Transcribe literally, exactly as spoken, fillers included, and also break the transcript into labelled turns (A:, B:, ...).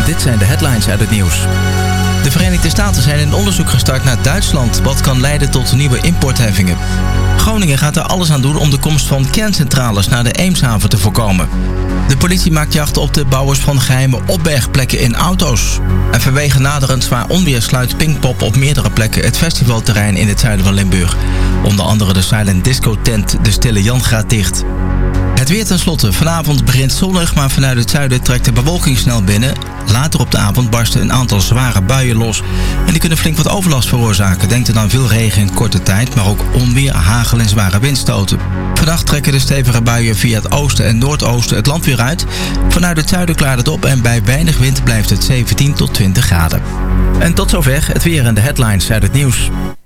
A: dit zijn de headlines uit het nieuws. De Verenigde Staten zijn een onderzoek gestart naar Duitsland, wat kan leiden tot nieuwe importheffingen. Groningen gaat er alles aan doen om de komst van kerncentrales naar de Eemshaven te voorkomen. De politie maakt jacht op de bouwers van geheime opbergplekken in auto's. En vanwege naderend zwaar onweer sluit Pinkpop op meerdere plekken het festivalterrein in het zuiden van Limburg. Onder andere de Silent Disco tent De Stille Jan gaat dicht. Het weer tenslotte. Vanavond begint zonnig, maar vanuit het zuiden trekt de bewolking snel binnen. Later op de avond barsten een aantal zware buien los. En die kunnen flink wat overlast veroorzaken. Denk er dan veel regen in korte tijd, maar ook onweer, hagel en zware windstoten. Vannacht trekken de stevige buien via het oosten en noordoosten het land weer uit. Vanuit het zuiden klaart het op en bij weinig wind blijft het zeventien tot twintig graden. En tot zover het weer en de headlines uit het nieuws.